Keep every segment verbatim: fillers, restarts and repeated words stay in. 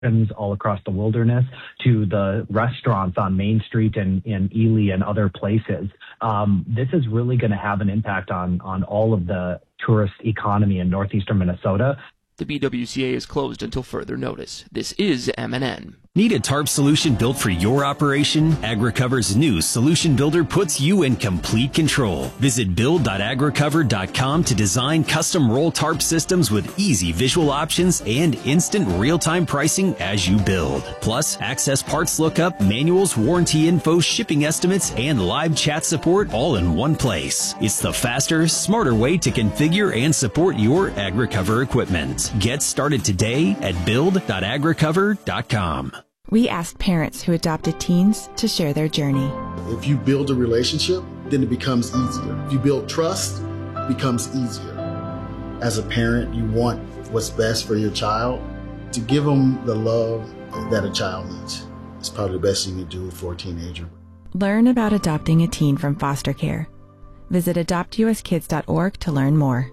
all across the wilderness to the restaurants on Main Street and in Ely and other places. Um, this is really going to have an impact on, on all of the tourist economy in northeastern Minnesota. The B W C A is closed until further notice. This is M N N. Need a tarp solution built for your operation? AgriCover's new Solution Builder puts you in complete control. Visit build dot agricover dot com to design custom roll tarp systems with easy visual options and instant real-time pricing as you build. Plus, access parts lookup, manuals, warranty info, shipping estimates, and live chat support all in one place. It's the faster, smarter way to configure and support your AgriCover equipment. Get started today at build dot agricover dot com. We asked parents who adopted teens to share their journey. If you build a relationship, then it becomes easier. If you build trust, it becomes easier. As a parent, you want what's best for your child. To give them the love that a child needs. It's probably the best thing you can do for a teenager. Learn about adopting a teen from foster care. Visit adopt u s kids dot org to learn more.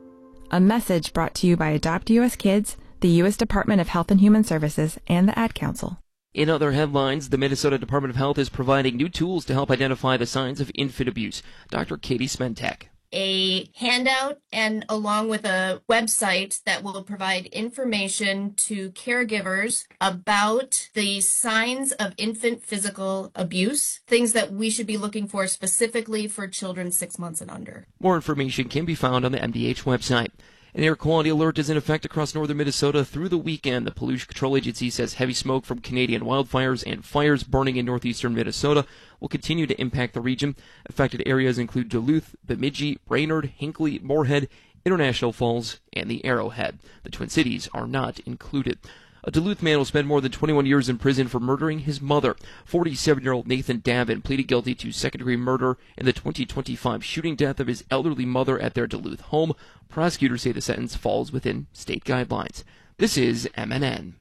A message brought to you by Adopt U S Kids, the U S Department of Health and Human Services, and the Ad Council. In other headlines, the Minnesota Department of Health is providing new tools to help identify the signs of infant abuse. Doctor Katie Smentek. A handout and along with a website that will provide information to caregivers about the signs of infant physical abuse, things that we should be looking for specifically for children six months and under. More information can be found on the M D H website. An air quality alert is in effect across northern Minnesota through the weekend. The Pollution Control Agency says heavy smoke from Canadian wildfires and fires burning in northeastern Minnesota will continue to impact the region. Affected areas include Duluth, Bemidji, Brainerd, Hinckley, Moorhead, International Falls, and the Arrowhead. The Twin Cities are not included. A Duluth man will spend more than twenty-one years in prison for murdering his mother. forty-seven-year-old Nathan Davin pleaded guilty to second-degree murder in the twenty twenty-five shooting death of his elderly mother at their Duluth home. Prosecutors say the sentence falls within state guidelines. This is M N N.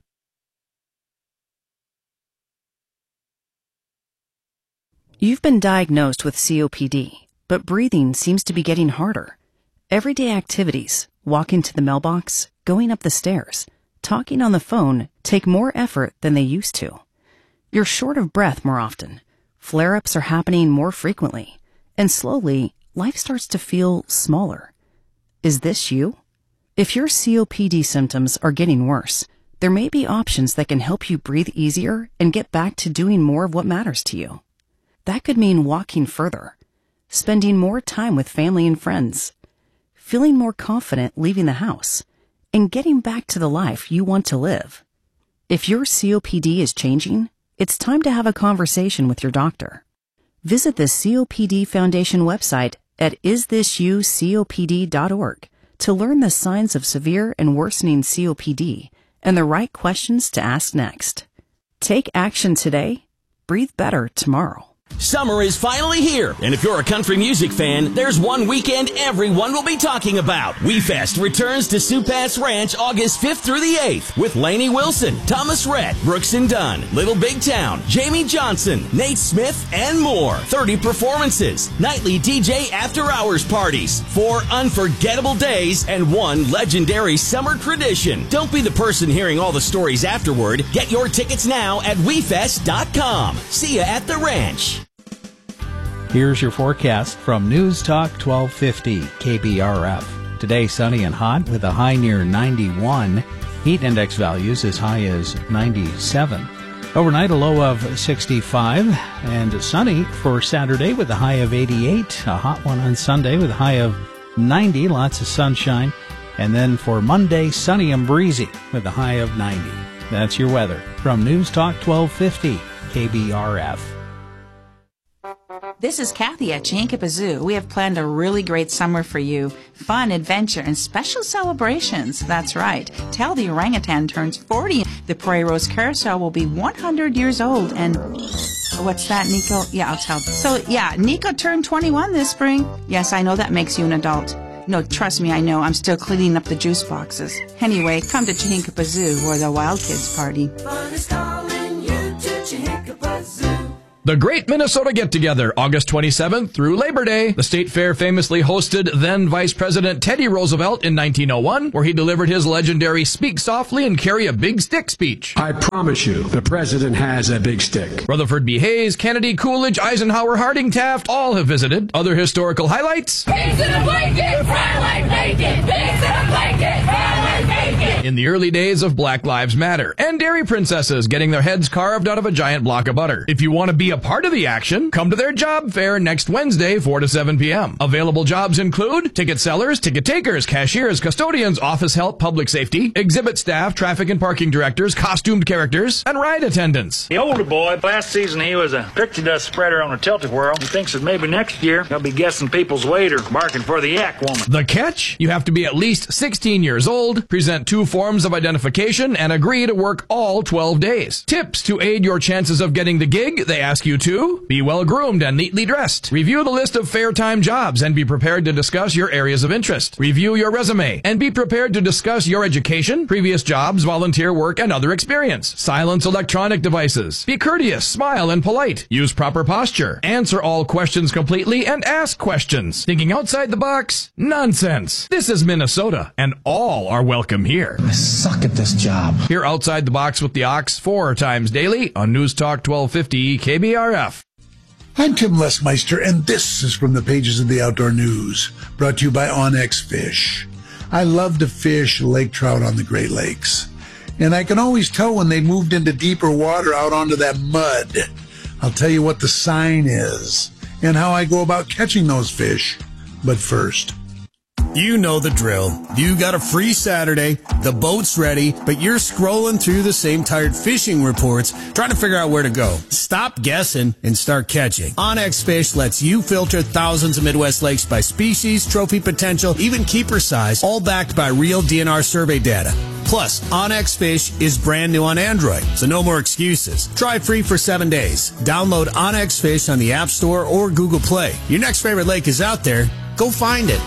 You've been diagnosed with C O P D, but breathing seems to be getting harder. Everyday activities, walking to the mailbox, going up the stairs, talking on the phone take more effort than they used to. You're short of breath more often. Flare-ups are happening more frequently. And slowly, life starts to feel smaller. Is this you? If your C O P D symptoms are getting worse, there may be options that can help you breathe easier and get back to doing more of what matters to you. That could mean walking further, spending more time with family and friends, feeling more confident leaving the house, and getting back to the life you want to live. If your C O P D is changing, it's time to have a conversation with your doctor. Visit the C O P D Foundation website at is this you C O P D dot org to learn the signs of severe and worsening C O P D and the right questions to ask next. Take action today. Breathe better tomorrow. Summer is finally here, and if you're a country music fan, there's one weekend everyone will be talking about. WeFest returns to Sioux Pass Ranch August fifth through the eighth with Lainey Wilson, Thomas Rhett, Brooks and Dunn, Little Big Town, Jamie Johnson, Nate Smith, and more. thirty performances, nightly D J after-hours parties, four unforgettable days, and one legendary summer tradition. Don't be the person hearing all the stories afterward. Get your tickets now at we fest dot com. See ya at the ranch. Here's your forecast from News Talk twelve fifty K B R F. Today, sunny and hot with a high near ninety-one. Heat index values as high as ninety-seven. Overnight, a low of sixty-five. And sunny for Saturday with a high of eighty-eight. A hot one on Sunday with a high of ninety. Lots of sunshine. And then for Monday, sunny and breezy with a high of ninety. That's your weather from News Talk twelve fifty K B R F. This is Kathy at Chankippa Zoo. We have planned a really great summer for you. Fun, adventure, and special celebrations. That's right. Tell the orangutan turns forty. The Prairie Rose Carousel will be one hundred years old. And what's that, Nico? Yeah, I'll tell. So, yeah, Nico turned twenty-one this spring. Yes, I know that makes you an adult. No, trust me, I know. I'm still cleaning up the juice boxes. Anyway, come to Chankippa Zoo where the wild kids party. Fun is calling you to Chankippa Zoo. The Great Minnesota Get-Together, August twenty-seventh through Labor Day. The state fair famously hosted then Vice President Teddy Roosevelt in nineteen oh one, where he delivered his legendary Speak Softly and Carry a Big Stick speech. I promise you, the president has a big stick. Rutherford B. Hayes, Kennedy, Coolidge, Eisenhower, Harding, Taft, all have visited. Other historical highlights. Pigs in a blanket, fry like bacon. Pigs in a blanket, fry like bacon. In the early days of Black Lives Matter. And dairy princesses getting their heads carved out of a giant block of butter. If you want to be a part of the action, come to their job fair next Wednesday, four to seven p.m. Available jobs include ticket sellers, ticket takers, cashiers, custodians, office help, public safety, exhibit staff, traffic and parking directors, costumed characters, and ride attendants. The older boy, last season he was a pixie dust spreader on a tilt-a-whirl. He thinks that maybe next year he'll be guessing people's weight or barking for the yak woman. The catch? You have to be at least sixteen years old, present two forms of identification, and agree to work all twelve days. Tips to aid your chances of getting the gig, they ask you to be well groomed and neatly dressed. Review the list of fair time jobs and be prepared to discuss your areas of interest. Review your resume and be prepared to discuss your education, previous jobs, volunteer work, and other experience. Silence electronic devices. Be courteous, smile, and polite. Use proper posture. Answer all questions completely and ask questions. Thinking outside the box? Nonsense. This is Minnesota, and all are welcome here. I suck at this job. Here outside the box with the Ox four times daily on News Talk twelve fifty K B R F. I'm Tim Lesmeister, and this is from the pages of the Outdoor News, brought to you by Onyx Fish. I love to fish lake trout on the Great Lakes, and I can always tell when they moved into deeper water out onto that mud. I'll tell you what the sign is and how I go about catching those fish. But first, you know the drill. You got a free Saturday, the boat's ready, but you're scrolling through the same tired fishing reports, trying to figure out where to go. Stop guessing and start catching. Onyx Fish lets you filter thousands of Midwest lakes by species, trophy potential, even keeper size, all backed by real D N R survey data. Plus, Onyx Fish is brand new on Android, so no more excuses. Try free for seven days. Download Onyx Fish on the App Store or Google Play. Your next favorite lake is out there. Go find it.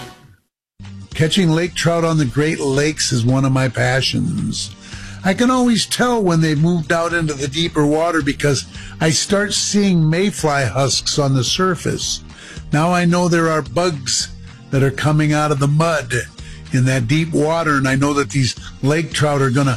catching lake trout on the Great Lakes is one of my passions. I can always tell when they've moved out into the deeper water because I start seeing mayfly husks on the surface. Now I know there are bugs that are coming out of the mud in that deep water, and I know that these lake trout are going to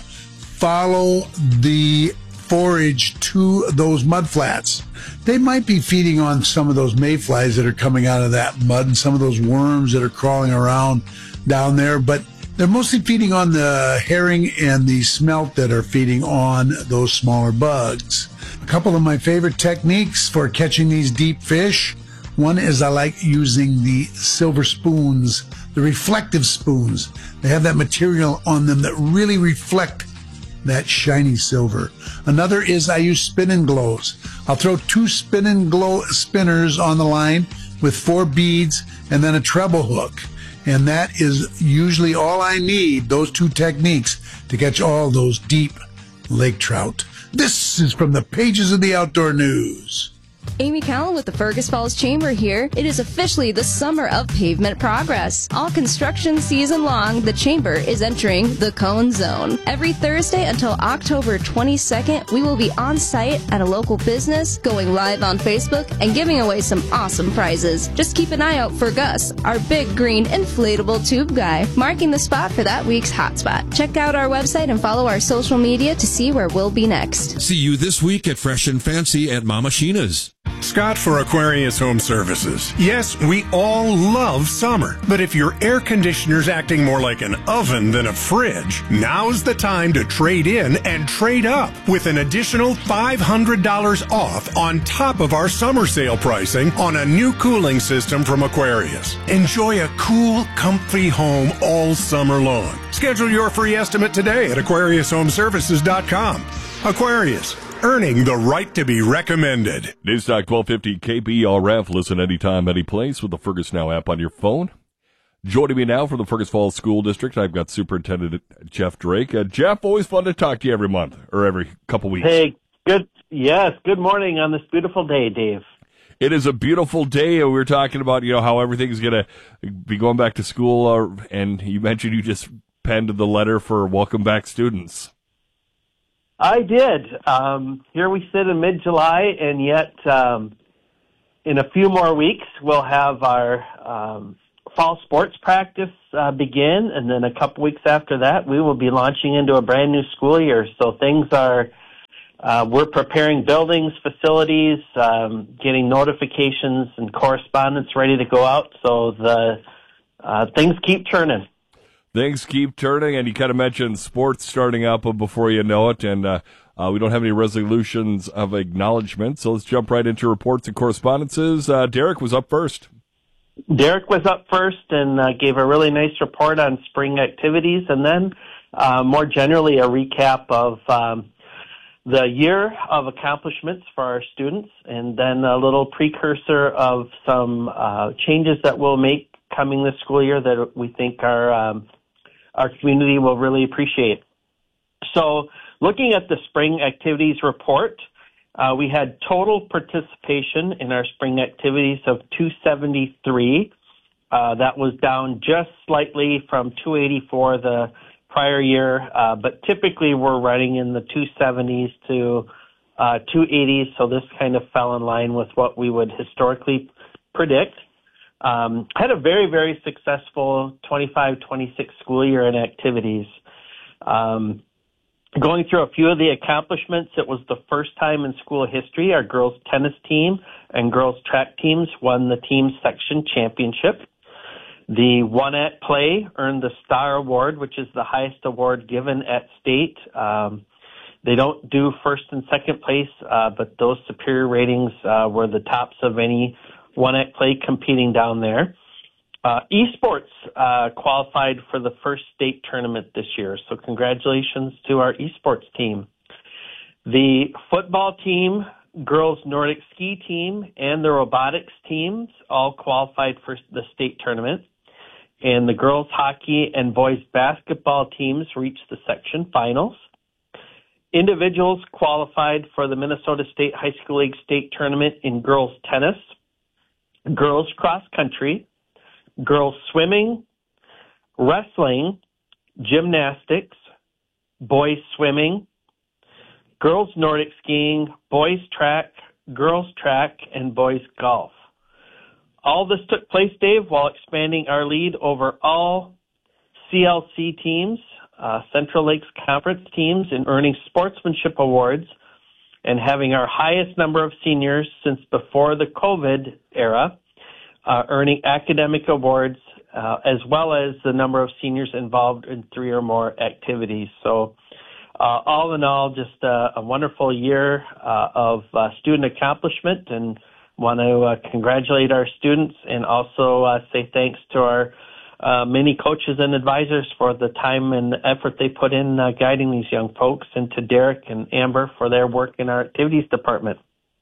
follow the forage to those mud flats. They might be feeding on some of those mayflies that are coming out of that mud and some of those worms that are crawling around down there, but they're mostly feeding on the herring and the smelt that are feeding on those smaller bugs. A couple of my favorite techniques for catching these deep fish. One is I like using the silver spoons, the reflective spoons. They have that material on them that really reflect that shiny silver. Another is I use spin and glows. I'll throw two spin and glow spinners on the line with four beads and then a treble hook. And that is usually all I need, those two techniques, to catch all those deep lake trout. This is from the pages of the Outdoor News. Amy Callan with the Fergus Falls Chamber here. It is officially the summer of pavement progress. All construction season long, the Chamber is entering the Cone Zone. Every Thursday until October twenty-second, we will be on site at a local business, going live on Facebook, and giving away some awesome prizes. Just keep an eye out for Gus, our big green inflatable tube guy, marking the spot for that week's hotspot. Check out our website and follow our social media to see where we'll be next. See you this week at Fresh and Fancy at Mama Sheena's. Scott for Aquarius Home Services. Yes, we all love summer, but if your air conditioner's acting more like an oven than a fridge, now's the time to trade in and trade up with an additional five hundred dollars off on top of our summer sale pricing on a new cooling system from Aquarius. Enjoy a cool, comfy home all summer long. Schedule your free estimate today at aquarius home services dot com. Aquarius, earning the right to be recommended. News Talk twelve fifty K B R F. Listen anytime, any place with the Fergus Now app on your phone. Joining me now from the Fergus Falls School District, I've got Superintendent Jeff Drake. Uh, Jeff, always fun to talk to you every month or every couple weeks. Hey, good. Yes, good morning on this beautiful day, Dave. It is a beautiful day. We were talking about, you know, how everything's going to be going back to school, uh, and you mentioned you just penned the letter for welcome back students. I did. Um, here we sit in mid-July, and yet um, in a few more weeks we'll have our um, fall sports practice uh, begin, and then a couple weeks after that we will be launching into a brand new school year. So things are, uh, we're preparing buildings, facilities, um, getting notifications and correspondence ready to go out. So the uh, things keep turning. Things keep turning, and you kind of mentioned sports starting up before you know it, and uh, uh, we don't have any resolutions of acknowledgement, so let's jump right into reports and correspondences. Uh, Derek was up first. Derek was up first and uh, gave a really nice report on spring activities, and then uh, more generally a recap of um, the year of accomplishments for our students, and then a little precursor of some uh, changes that we'll make coming this school year that we think are um, our community will really appreciate. So looking at the spring activities report, uh, we had total participation in our spring activities of two seventy-three. Uh, that was down just slightly from two eighty-four the prior year, uh, but typically we're running in the two seventies to uh, two eighties, so this kind of fell in line with what we would historically predict. Um, had a very, very successful twenty-five twenty-six school year in activities. Um, going through a few of the accomplishments, it was the first time in school history our girls tennis team and girls track teams won the team section championship. The One Act Play earned the Star Award, which is the highest award given at state. Um, they don't do first and second place, uh, but those superior ratings uh, were the tops of any One Act Play competing down there. Uh, esports uh, qualified for the first state tournament this year, so congratulations to our esports team. The football team, girls Nordic ski team, and the robotics teams all qualified for the state tournament. And the girls hockey and boys basketball teams reached the section finals. Individuals qualified for the Minnesota State High School League state tournament in girls tennis, girls cross country, girls swimming, wrestling, gymnastics, boys swimming, girls Nordic skiing, boys track, girls track, and boys golf. All this took place, Dave, while expanding our lead over all C L C teams, uh, Central Lakes Conference teams, in earning sportsmanship awards and having our highest number of seniors since before the COVID era, Uh, earning academic awards, uh, as well as the number of seniors involved in three or more activities. So uh, all in all, just uh, a wonderful year uh, of uh, student accomplishment, and want to uh, congratulate our students and also uh, say thanks to our uh, many coaches and advisors for the time and effort they put in uh, guiding these young folks, and to Derek and Amber for their work in our activities department.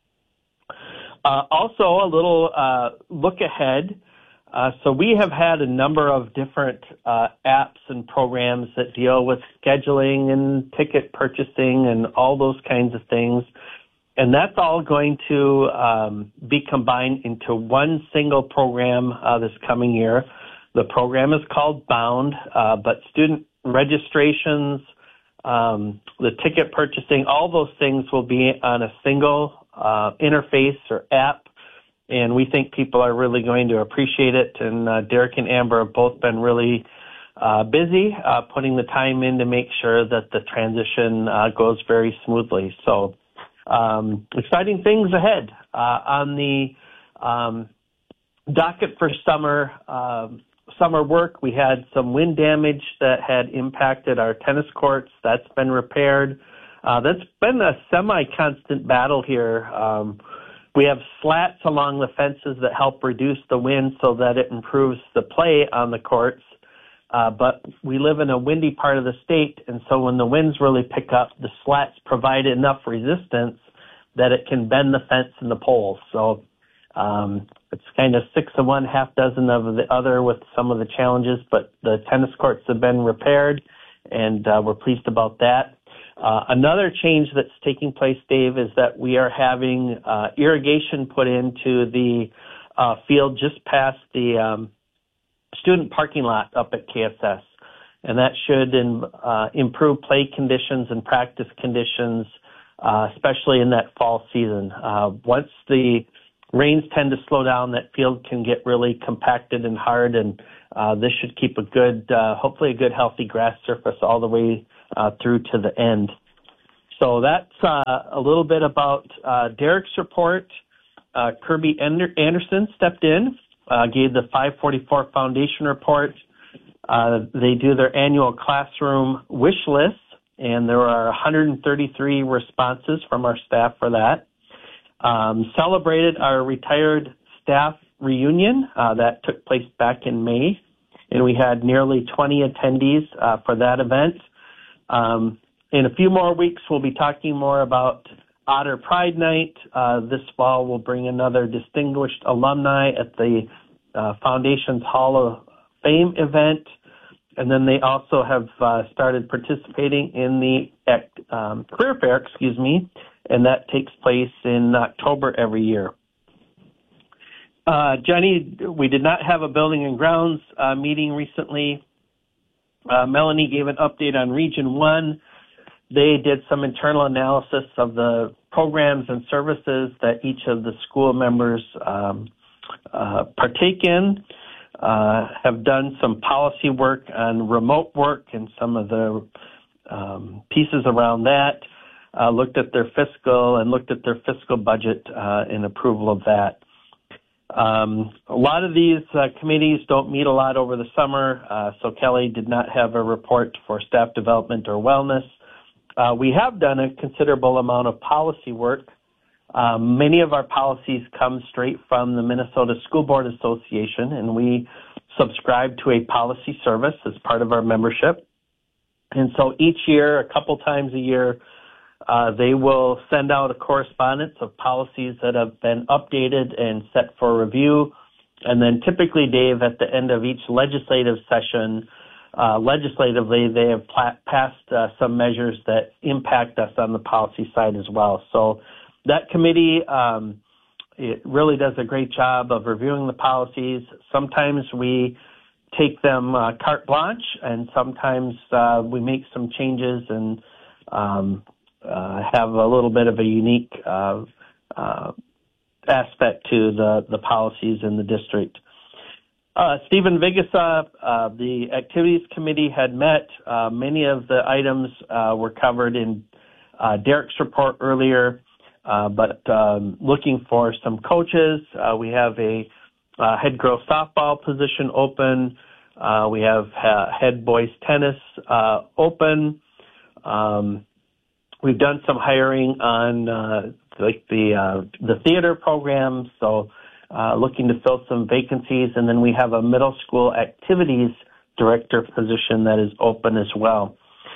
Uh, also, a little uh, look ahead. Uh, so we have had a number of different uh, apps and programs that deal with scheduling and ticket purchasing and all those kinds of things. And that's all going to um, be combined into one single program uh, this coming year. The program is called Bound, uh, but student registrations, um, the ticket purchasing, all those things will be on a single Uh, interface or app, and we think people are really going to appreciate it. And uh, Derek and Amber have both been really uh, busy uh, putting the time in to make sure that the transition uh, goes very smoothly. So um, exciting things ahead. Uh, on the um, docket for summer uh, summer work, we had some wind damage that had impacted our tennis courts. That's been repaired. Uh, that's been a semi-constant battle here. Um, we have slats along the fences that help reduce the wind so that it improves the play on the courts. Uh, but we live in a windy part of the state, and so when the winds really pick up, the slats provide enough resistance that it can bend the fence and the poles. So um, it's kind of six of one, half dozen of the other with some of the challenges, but the tennis courts have been repaired, and uh, we're pleased about that. Uh, another change that's taking place, Dave, is that we are having uh, irrigation put into the uh, field just past the um, student parking lot up at K S S. and that should in, uh, improve play conditions and practice conditions, uh, especially in that fall season. Uh, once the rains tend to slow down, that field can get really compacted and hard, and uh, this should keep a good, uh, hopefully a good healthy grass surface all the way uh, through to the end. So that's uh, a little bit about uh, Derek's report. Uh, Kirby Anderson stepped in, uh, gave the five forty-four Foundation report. Uh, they do their annual classroom wish list, and there are one hundred thirty-three responses from our staff for that. Um, celebrated our retired staff reunion uh, that took place back in May, and we had nearly twenty attendees uh, for that event. Um, in a few more weeks, we'll be talking more about Otter Pride Night. Uh, this fall, we'll bring another distinguished alumni at the uh, Foundation's Hall of Fame event, and then they also have uh, started participating in the um, career fair, excuse me, and that takes place in October every year. Uh, Jenny, we did not have a building and grounds uh, meeting recently. Uh, Melanie gave an update on Region one. They did some internal analysis of the programs and services that each of the school members um, uh, partake in, uh, have done some policy work on remote work and some of the um, pieces around that, uh, looked at their fiscal and looked at their fiscal budget uh, in approval of that. Um, a lot of these uh, committees don't meet a lot over the summer, uh, so Kelly did not have a report for staff development or wellness. Uh, we have done a considerable amount of policy work. Um, many of our policies come straight from the Minnesota School Board Association, and we subscribe to a policy service as part of our membership. And so each year, a couple times a year, uh, they will send out a correspondence of policies that have been updated and set for review. And then typically, Dave, at the end of each legislative session, Uh, legislatively, they have pla- passed uh, some measures that impact us on the policy side as well. So that committee, um, it really does a great job of reviewing the policies. Sometimes we take them uh, carte blanche, and sometimes uh, we make some changes and um, uh, have a little bit of a unique uh, uh, aspect to the, the policies in the district. Uh, Stephen Vigasa, uh, the Activities Committee had met. Uh, many of the items uh, were covered in uh, Derek's report earlier, uh, but um, looking for some coaches. Uh, we have a uh, head girls softball position open. Uh, we have uh, head boys tennis uh, open. Um, we've done some hiring on uh, like the uh, the theater program, so Uh, looking to fill some vacancies, and then we have a middle school activities director position that is open as well.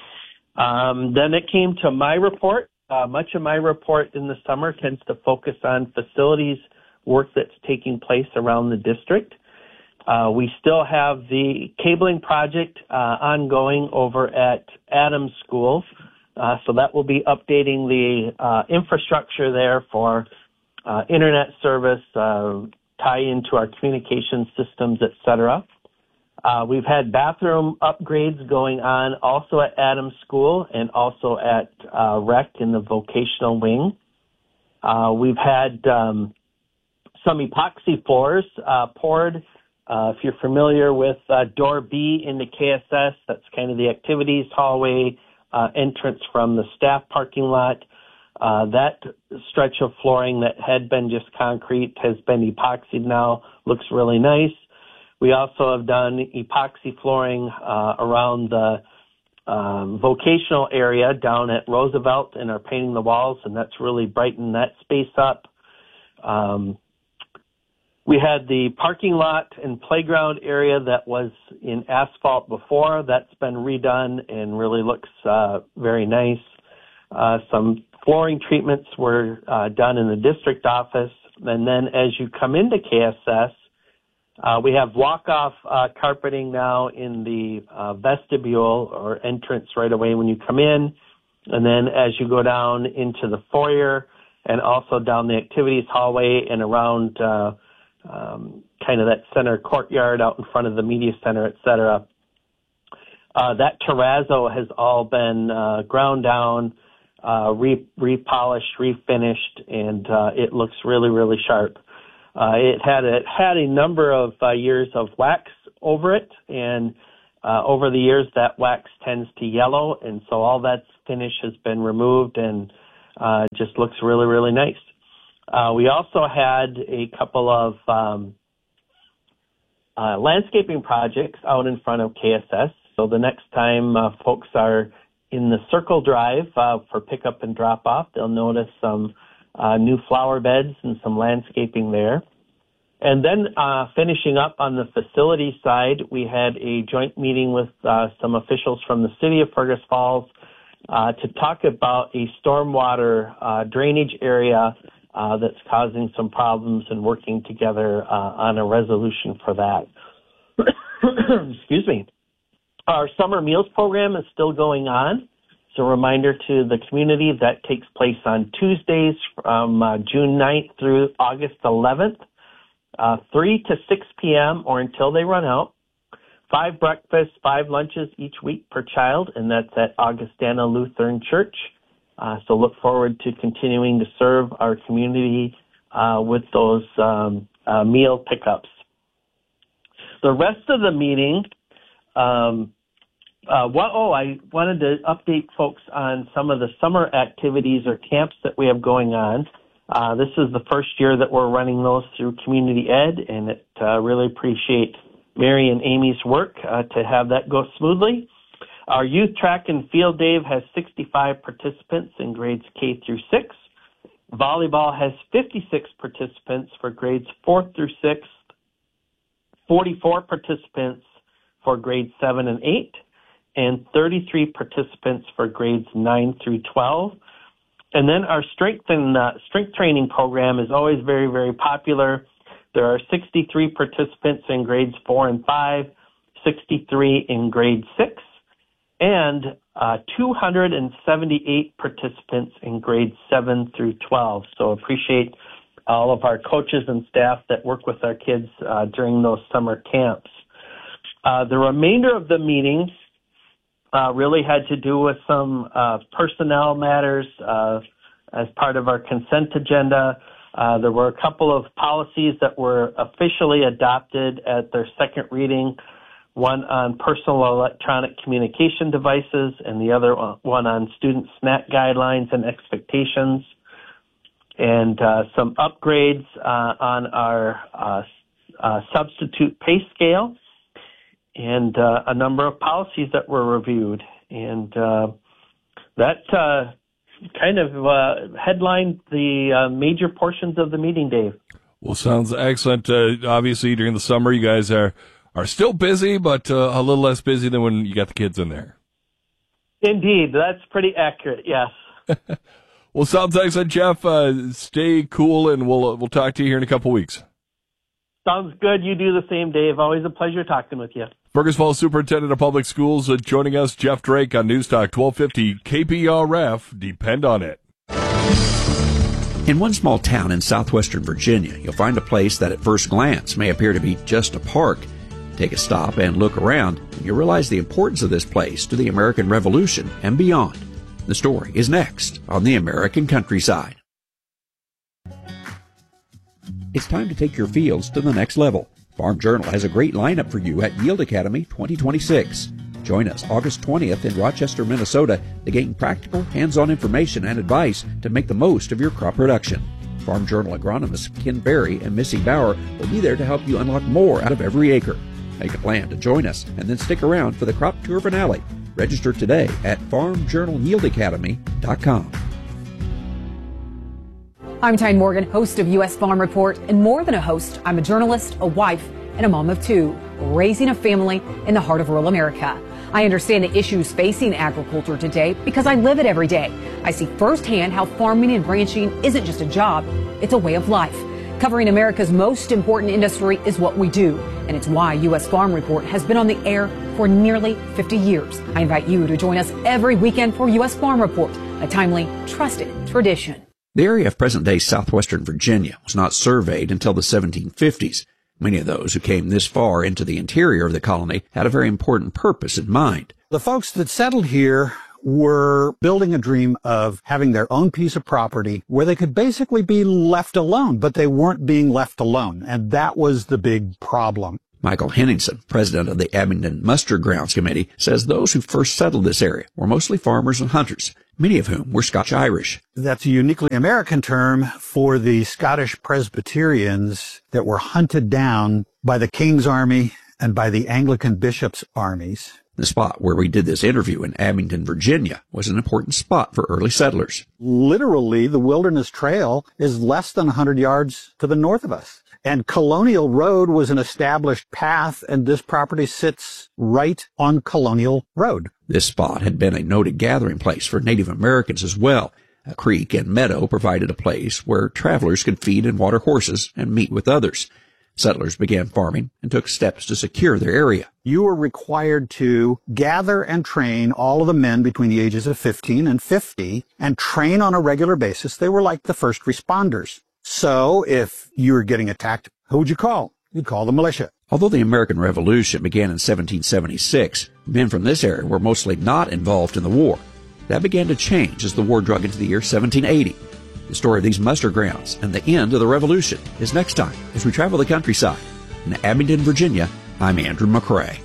Um, then it came to my report. Uh, much of my report in the summer tends to focus on facilities work that's taking place around the district. Uh, we still have the cabling project uh, ongoing over at Adams School, uh, so that will be updating the uh, infrastructure there for Uh, internet service, uh, tie into our communication systems, et cetera. Uh, we've had bathroom upgrades going on also at Adams School and also at uh, Rec in the vocational wing. Uh, we've had um, some epoxy floors uh, poured. Uh, if you're familiar with uh, door B into K S S, that's kind of the activities hallway uh, entrance from the staff parking lot. Uh, that stretch of flooring that had been just concrete has been epoxied now, looks really nice. We also have done epoxy flooring uh, around the um, vocational area down at Roosevelt and are painting the walls, and that's really brightened that space up. Um, we had the parking lot and playground area that was in asphalt before. That's been redone and really looks uh, very nice. Uh, some flooring treatments were uh, done in the district office. And then as you come into K S S, uh, we have walk-off uh, carpeting now in the uh, vestibule or entrance right away when you come in. And then as you go down into the foyer and also down the activities hallway and around uh, um, kind of that center courtyard out in front of the media center, et cetera. Uh, that terrazzo has all been uh, ground down, uh, re- repolished, refinished, and uh, it looks really, really sharp. Uh, it had a, had a number of uh, years of wax over it, and uh, over the years that wax tends to yellow, and so all that finish has been removed and uh, just looks really, really nice. Uh, we also had a couple of um, uh, landscaping projects out in front of K S S. So the next time uh, folks are in the Circle Drive uh, for pickup and drop off, they'll notice some uh, new flower beds and some landscaping there. And then uh, finishing up on the facility side, we had a joint meeting with uh, some officials from the city of Fergus Falls uh, to talk about a stormwater uh, drainage area uh, that's causing some problems and working together uh, on a resolution for that. Excuse me. Our summer meals program is still going on. It's a reminder to the community that takes place on Tuesdays from uh, June ninth through August eleventh. Uh, three to six p.m. or until they run out. Five breakfasts, five lunches each week per child, and that's at Augustana Lutheran Church. Uh, so look forward to continuing to serve our community uh, with those um, uh, meal pickups. The rest of the meeting, um, uh, what, oh, I wanted to update folks on some of the summer activities or camps that we have going on. Uh, this is the first year that we're running those through Community Ed, and it uh, really appreciate Mary and Amy's work uh, to have that go smoothly. Our youth track and field day has sixty-five participants in grades K through six. Volleyball has fifty-six participants for grades four through six, forty-four participants for grades seven and eight, and thirty-three participants for grades nine through twelve. And then our strength and uh, strength training program is always very, very popular. There are sixty-three participants in grades four and five, sixty-three in grade six, and uh, two hundred seventy-eight participants in grades seven through twelve. So appreciate all of our coaches and staff that work with our kids uh, during those summer camps. Uh, the remainder of the meetings Uh, really had to do with some uh, personnel matters uh, as part of our consent agenda. Uh, there were a couple of policies that were officially adopted at their second reading, one on personal electronic communication devices and the other one on student snack guidelines and expectations, and uh, some upgrades uh, on our uh, uh, substitute pay scale, and uh, a number of policies that were reviewed. And uh, that uh, kind of uh, headlined the uh, major portions of the meeting, Dave. Well, sounds excellent. Uh, obviously, during the summer, you guys are, are still busy, but uh, a little less busy than when you got the kids in there. Indeed. That's pretty accurate, yes. Well, sounds excellent, Jeff. Uh, stay cool, and we'll, we'll talk to you here in a couple weeks. Sounds good. You do the same, Dave. Always a pleasure talking with you. Fergus Falls Superintendent of Public Schools uh, joining us, Jeff Drake on News Talk twelve fifty K B R F. Depend on it. In one small town in southwestern Virginia, you'll find a place that at first glance may appear to be just a park. Take a stop and look around, and you realize the importance of this place to the American Revolution and beyond. The story is next on the American Countryside. It's time to take your fields to the next level. Farm Journal has a great lineup for you at Yield Academy twenty twenty-six. Join us August twentieth in Rochester, Minnesota to gain practical, hands-on information and advice to make the most of your crop production. Farm Journal agronomists Ken Berry and Missy Bauer will be there to help you unlock more out of every acre. Make a plan to join us and then stick around for the crop tour finale. Register today at farm journal yield academy dot com. I'm Tyne Morgan, host of U S Farm Report, and more than a host, I'm a journalist, a wife, and a mom of two, raising a family in the heart of rural America. I understand the issues facing agriculture today because I live it every day. I see firsthand how farming and ranching isn't just a job, it's a way of life. Covering America's most important industry is what we do, and it's why U S Farm Report has been on the air for nearly fifty years. I invite you to join us every weekend for U S Farm Report, a timely, trusted tradition. The area of present-day southwestern Virginia was not surveyed until the seventeen fifties. Many of those who came this far into the interior of the colony had a very important purpose in mind. The folks that settled here were building a dream of having their own piece of property where they could basically be left alone, but they weren't being left alone, and that was the big problem. Michael Henningsen, president of the Abingdon Muster Grounds Committee, says those who first settled this area were mostly farmers and hunters, many of whom were Scotch-Irish. That's a uniquely American term for the Scottish Presbyterians that were hunted down by the King's Army and by the Anglican bishops' armies. The spot where we did this interview in Abingdon, Virginia, was an important spot for early settlers. Literally, the Wilderness Trail is less than one hundred yards to the north of us. And Colonial Road was an established path, and this property sits right on Colonial Road. This spot had been a noted gathering place for Native Americans as well. A creek and meadow provided a place where travelers could feed and water horses and meet with others. Settlers began farming and took steps to secure their area. You were required to gather and train all of the men between the ages of fifteen and fifty and train on a regular basis. They were like the first responders. So if you were getting attacked, who would you call? You'd call the militia. Although the American Revolution began in seventeen seventy-six, men from this area were mostly not involved in the war. That began to change as the war drug into the year seventeen eighty. The story of these muster grounds and the end of the Revolution is next time as we travel the countryside. In Abingdon, Virginia, I'm Andrew McCrae.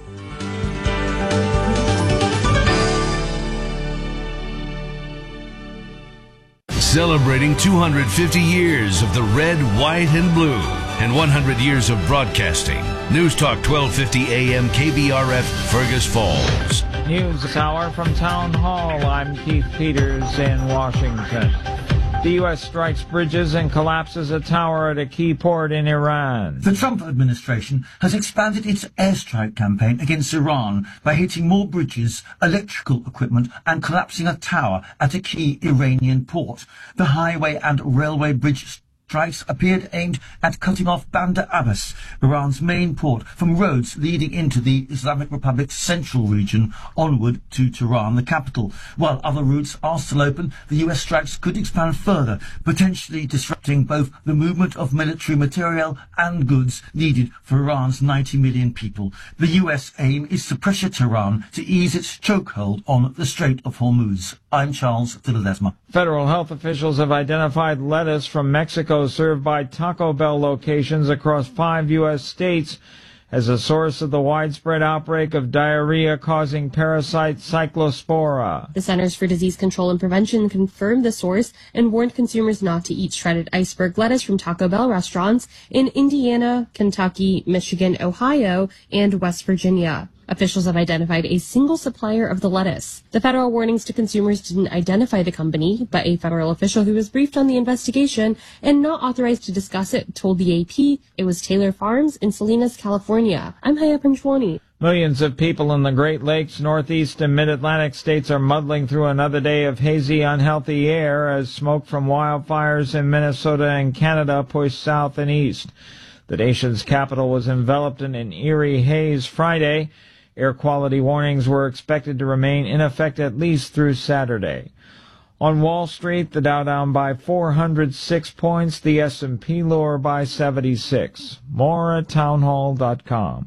Celebrating two hundred fifty years of the red, white, and blue and one hundred years of broadcasting. News Talk twelve fifty A M K B R F, Fergus Falls. News Hour from Town Hall. I'm Keith Peters in Washington. The U S strikes bridges and collapses a tower at a key port in Iran. The Trump administration has expanded its airstrike campaign against Iran by hitting more bridges, electrical equipment, and collapsing a tower at a key Iranian port. The highway and railway bridge strikes appeared aimed at cutting off Bandar Abbas, Iran's main port, from roads leading into the Islamic Republic's central region onward to Tehran, the capital. While other routes are still open, the U S strikes could expand further, potentially disrupting both the movement of military material and goods needed for Iran's ninety million people. The U S aim is to pressure Tehran to ease its chokehold on the Strait of Hormuz. I'm Charles de Ledesma. Federal health officials have identified lettuce from Mexico served by Taco Bell locations across five U S states as a source of the widespread outbreak of diarrhea causing parasite Cyclospora. The Centers for Disease Control and Prevention confirmed the source and warned consumers not to eat shredded iceberg lettuce from Taco Bell restaurants in Indiana, Kentucky, Michigan, Ohio, and West Virginia. Officials have identified a single supplier of the lettuce. The federal warnings to consumers didn't identify the company, but a federal official who was briefed on the investigation and not authorized to discuss it told the A P it was Taylor Farms in Salinas, California. I'm Haya Panchwani. Millions of people in the Great Lakes, Northeast, and Mid-Atlantic states are muddling through another day of hazy, unhealthy air as smoke from wildfires in Minnesota and Canada push south and east. The nation's capital was enveloped in an eerie haze Friday. Air quality warnings were expected to remain in effect at least through Saturday. On Wall Street, the Dow down by four hundred six points, the S and P lower by seventy-six. More at townhall dot com.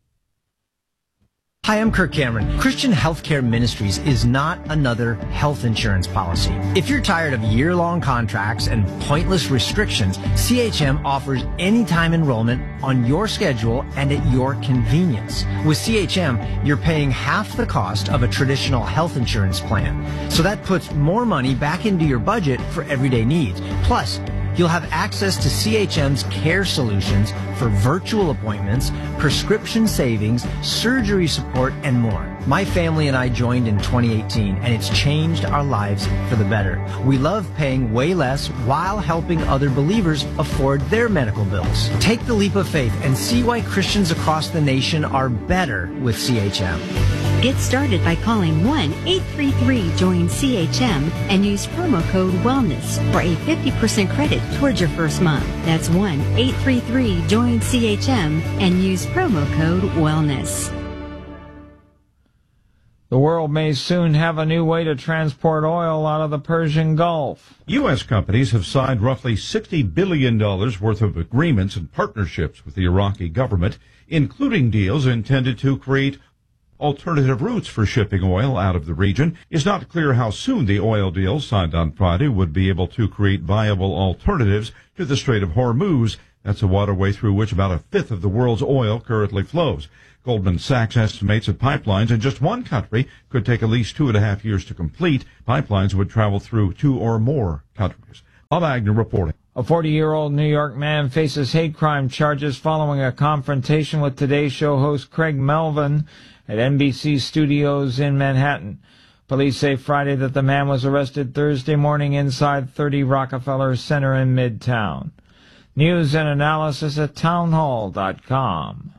Hi, I'm Kirk Cameron. Christian Healthcare Ministries is not another health insurance policy. If you're tired of year-long contracts and pointless restrictions, C H M offers anytime enrollment on your schedule and at your convenience. With C H M, you're paying half the cost of a traditional health insurance plan. So that puts more money back into your budget for everyday needs. Plus, you'll have access to C H M's care solutions for virtual appointments, prescription savings, surgery support, and more. My family and I joined in twenty eighteen, and it's changed our lives for the better. We love paying way less while helping other believers afford their medical bills. Take the leap of faith and see why Christians across the nation are better with C H M. Get started by calling one eight three three join C H M and use promo code WELLNESS for a fifty percent credit towards your first month. That's one eight three three join C H M and use promo code WELLNESS. The world may soon have a new way to transport oil out of the Persian Gulf. U S companies have signed roughly sixty billion dollars worth of agreements and partnerships with the Iraqi government, including deals intended to create alternative routes for shipping oil out of the region. It's not clear how soon the oil deals signed on Friday would be able to create viable alternatives to the Strait of Hormuz. That's a waterway through which about a fifth of the world's oil currently flows. Goldman Sachs estimates that pipelines in just one country could take at least two and a half years to complete. Pipelines would travel through two or more countries. Bob Agnew reporting. A forty-year-old New York man faces hate crime charges following a confrontation with Today Show host Craig Melvin at N B C Studios in Manhattan. Police say Friday that the man was arrested Thursday morning inside thirty Rockefeller Center in Midtown. News and analysis at townhall dot com.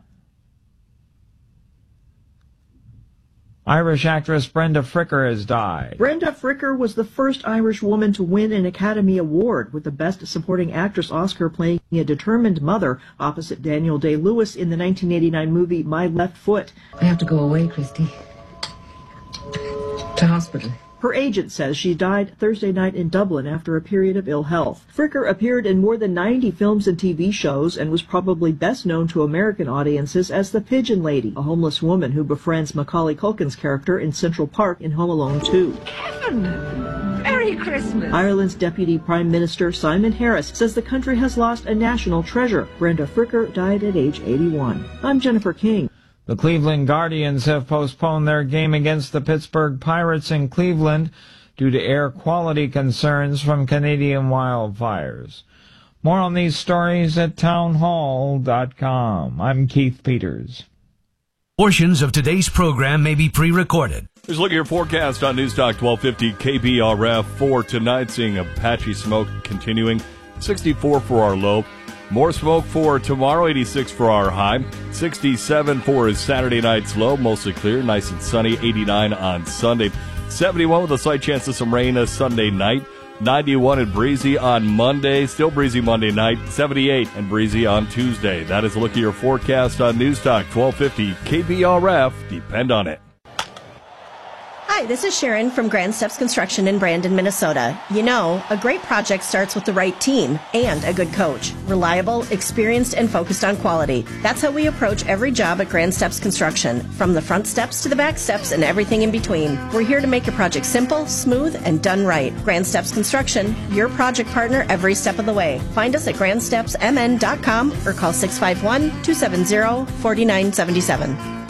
Irish actress Brenda Fricker has died. Brenda Fricker was the first Irish woman to win an Academy Award, with the Best Supporting Actress Oscar playing a determined mother opposite Daniel Day-Lewis in the nineteen eighty-nine movie My Left Foot. I have to go away, Christy. To hospital. Her agent says she died Thursday night in Dublin after a period of ill health. Fricker appeared in more than ninety films and T V shows and was probably best known to American audiences as the Pigeon Lady, a homeless woman who befriends Macaulay Culkin's character in Central Park in Home Alone two. Kevin! Merry Christmas! Ireland's Deputy Prime Minister Simon Harris says the country has lost a national treasure. Brenda Fricker died at age eighty-one. I'm Jennifer King. The Cleveland Guardians have postponed their game against the Pittsburgh Pirates in Cleveland due to air quality concerns from Canadian wildfires. More on these stories at townhall dot com. I'm Keith Peters. Portions of today's program may be pre-recorded. Here's a look at your forecast on Newstalk twelve fifty K B R F for tonight, seeing a patchy smoke continuing. sixty-four for our low. More smoke for tomorrow, eighty-six for our high. sixty-seven for his Saturday night's low, mostly clear, nice and sunny. eighty-nine on Sunday. seventy-one with a slight chance of some rain this Sunday night. ninety-one and breezy on Monday. Still breezy Monday night. seventy-eight and breezy on Tuesday. That is a look at your forecast on Newstalk twelve fifty K B R F. Depend on it. Hi, this is Sharon from Grand Steps Construction in Brandon, Minnesota. You know, a great project starts with the right team and a good coach. Reliable, experienced, and focused on quality. That's how we approach every job at Grand Steps Construction, from the front steps to the back steps and everything in between. We're here to make your project simple, smooth, and done right. Grand Steps Construction, your project partner every step of the way. Find us at grand steps m n dot com or call six five one, two seven zero, four nine seven seven.